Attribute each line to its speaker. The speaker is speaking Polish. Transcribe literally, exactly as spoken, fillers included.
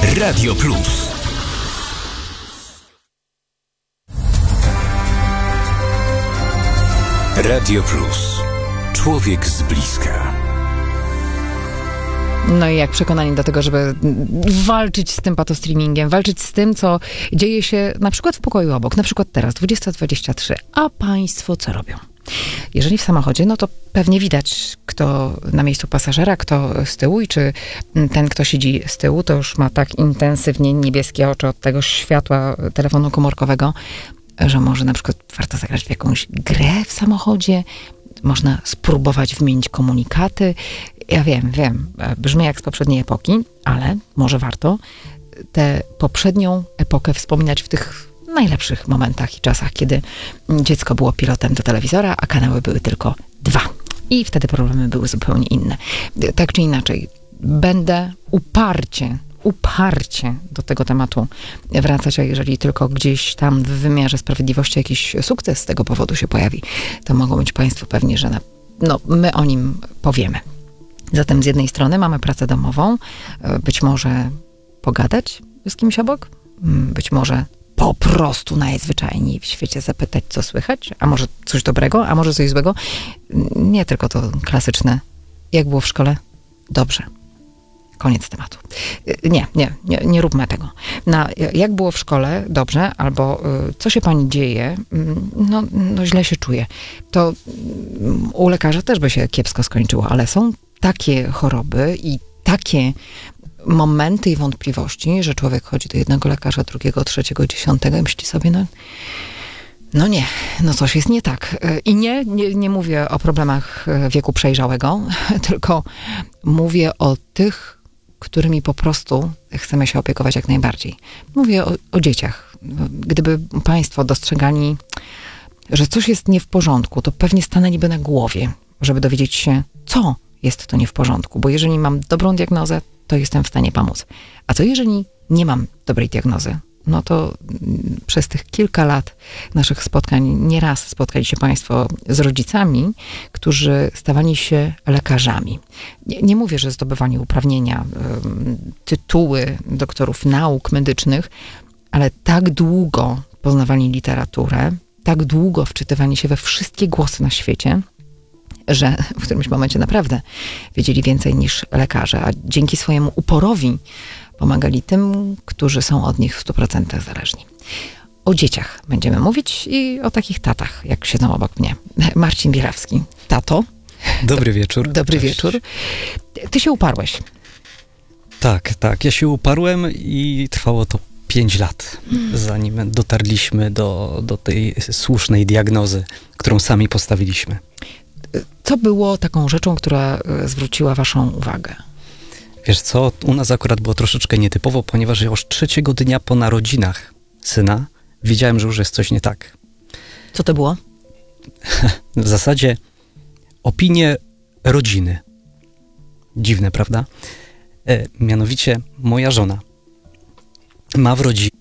Speaker 1: Radio Plus. Radio Plus. Człowiek z bliska.
Speaker 2: No i jak przekonani do tego, żeby walczyć z tym patostreamingiem, walczyć z tym, co dzieje się na przykład w pokoju obok, na przykład teraz, dwudziesta dwadzieścia trzy. A państwo co robią? Jeżeli w samochodzie, no to pewnie widać, kto na miejscu pasażera, kto z tyłu i czy ten, kto siedzi z tyłu, to już ma tak intensywnie niebieskie oczy od tego światła telefonu komórkowego, że może na przykład warto zagrać w jakąś grę w samochodzie, można spróbować wymienić komunikaty. Ja wiem, wiem, brzmi jak z poprzedniej epoki, ale może warto tę poprzednią epokę wspominać w tych najlepszych momentach i czasach, kiedy dziecko było pilotem do telewizora, a kanały były tylko dwa. I wtedy problemy były zupełnie inne. Tak czy inaczej, będę uparcie, uparcie do tego tematu wracać, a jeżeli tylko gdzieś tam w wymiarze sprawiedliwości jakiś sukces z tego powodu się pojawi, to mogą być państwo pewni, że na, no, my o nim powiemy. Zatem z jednej strony mamy pracę domową, być może pogadać z kimś obok, być może po prostu najzwyczajniej w świecie zapytać, co słychać, a może coś dobrego, a może coś złego. Nie tylko to klasyczne, jak było w szkole? Dobrze. Koniec tematu. Nie, nie, nie, nie róbmy tego. Na, jak było w szkole? Dobrze. Albo co się pani dzieje? No, no źle się czuję. To u lekarza też by się kiepsko skończyło, ale są takie choroby i takie momenty i wątpliwości, że człowiek chodzi do jednego lekarza, drugiego, trzeciego, dziesiątego i myśli sobie, no, no nie, no coś jest nie tak. I nie, nie, nie mówię o problemach wieku przejrzałego, tylko mówię o tych, którymi po prostu chcemy się opiekować jak najbardziej. Mówię o, o dzieciach. Gdyby państwo dostrzegali, że coś jest nie w porządku, to pewnie stanęliby na głowie, żeby dowiedzieć się, co jest to nie w porządku. Bo jeżeli mam dobrą diagnozę, to jestem w stanie pomóc. A co jeżeli nie mam dobrej diagnozy? No to przez tych kilka lat naszych spotkań nieraz spotkali się państwo z rodzicami, którzy stawali się lekarzami. Nie, nie mówię, że zdobywanie uprawnienia, tytuły doktorów nauk medycznych, ale tak długo poznawali literaturę, tak długo wczytywali się we wszystkie głosy na świecie, że w którymś momencie naprawdę wiedzieli więcej niż lekarze, a dzięki swojemu uporowi pomagali tym, którzy są od nich w stu procentach zależni. O dzieciach będziemy mówić i o takich tatach, jak siedzą obok mnie. Marcin Bielawski. Tato.
Speaker 3: Dobry wieczór.
Speaker 2: Dobry
Speaker 3: Cześć.
Speaker 2: wieczór. Ty się uparłeś.
Speaker 3: Tak, tak. Ja się uparłem i trwało to pięć lat, hmm. zanim dotarliśmy do, do tej słusznej diagnozy, którą sami postawiliśmy.
Speaker 2: Co było taką rzeczą, która zwróciła waszą uwagę?
Speaker 3: Wiesz co, u nas akurat było troszeczkę nietypowo, ponieważ już trzeciego dnia po narodzinach syna wiedziałem, że już jest coś nie tak.
Speaker 2: Co to było?
Speaker 3: W zasadzie opinie rodziny. Dziwne, prawda? E, mianowicie moja żona ma w rodzinie